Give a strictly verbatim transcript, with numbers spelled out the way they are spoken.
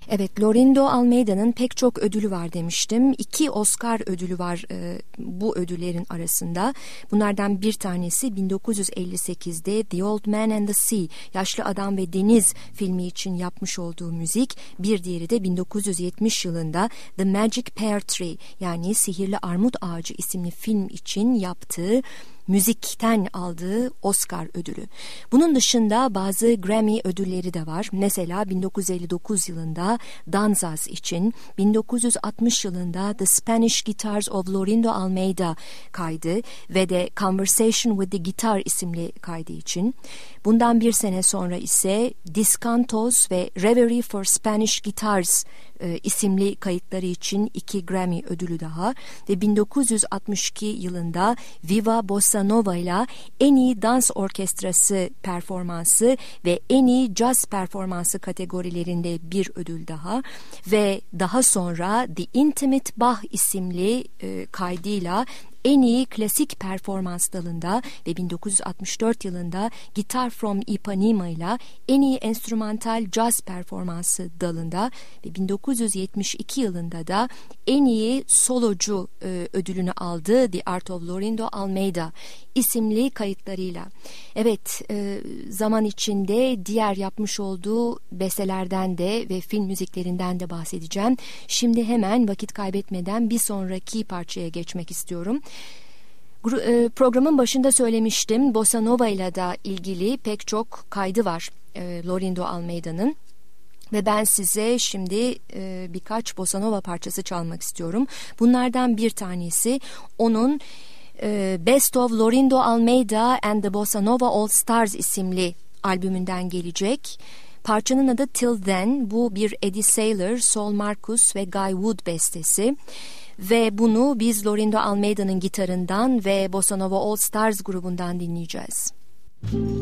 Evet, Lorindo Almeida'nın pek çok ödülü var demiştim. İki Oscar ödülü var e, bu ödüllerin arasında. Bunlardan bir tanesi bin dokuz yüz elli sekizde The Old Man and the Sea, Yaşlı Adam ve Deniz filmi için yapmış olduğu müzik. Bir diğeri de bin dokuz yüz yetmiş yılında The Magic Pear Tree, yani Sihirli Armut Ağacı isimli film için yaptığı müzikten aldığı Oscar ödülü. Bunun dışında bazı Grammy ödülleri de var. Mesela bin dokuz yüz elli dokuz yılında Danzas için, bin dokuz yüz altmış yılında The Spanish Guitars of Lorindo Almeida kaydı ve de Conversation with the Guitar isimli kaydı için. Bundan bir sene sonra ise Discantos ve Reverie for Spanish Guitars e, isimli kayıtları için iki Grammy ödülü daha ve bin dokuz yüz altmış iki yılında Viva Bossa Nova ile en iyi dans orkestrası performansı ve en iyi caz performansı kategorilerinde bir ödül daha ve daha sonra The Intimate Bach isimli e, kaydıyla en iyi klasik performans dalında ve bin dokuz yüz altmış dört yılında Guitar from Ipanema ile en iyi enstrümantal caz performansı dalında ve bin dokuz yüz yetmiş iki yılında da en iyi solocu e, ödülünü aldı The Art of Lorindo Almeida isimli kayıtlarıyla. Evet, e, zaman içinde diğer yapmış olduğu bestelerden de ve film müziklerinden de bahsedeceğim. Şimdi hemen vakit kaybetmeden bir sonraki parçaya geçmek istiyorum. Programın başında söylemiştim, Bossa Nova ile de ilgili pek çok kaydı var e, Lorindo Almeida'nın. Ve ben size şimdi e, birkaç Bossa Nova parçası çalmak istiyorum. Bunlardan bir tanesi onun e, Best of Lorindo Almeida and the Bossa Nova All Stars isimli albümünden gelecek. Parçanın adı Till Then. Bu bir Eddie Saylor, Sol Marcus ve Guy Wood bestesi. Ve bunu biz Lorindo Almeida'nın gitarından ve Bossa Nova All Stars grubundan dinleyeceğiz.